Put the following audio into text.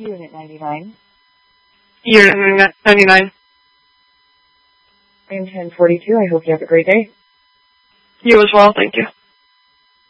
Unit 99. Unit 99. I am 1042. I hope you have a great day. You as well, thank you.